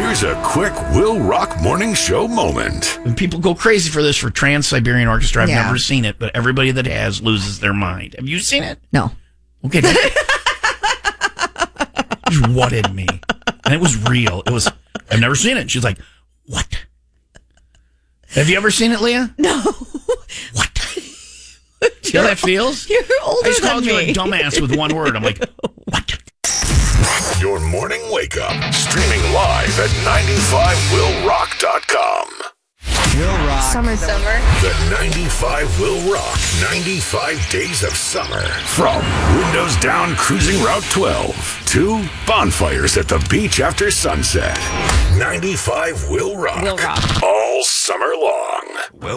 Here's a quick Will Rock Morning Show moment. And people go crazy for this for Trans-Siberian Orchestra. I've Yeah. never seen it, but everybody that has loses their mind. Have you seen it? No. Okay. She whatted me. And it was real. I've never seen it. She's like, what? Have you ever seen it, Leah? No. What? See how that feels? You're older I just than called me. you a dumbass with one word. I'm like, what? Your morning wake up. Streaming live at 95willrock.com. Will Rock. Summer. The 95 Will Rock 95 Days of Summer. From windows down cruising Route 12 to bonfires at the beach after sunset. 95 Will Rock. Will Rock. All summer long.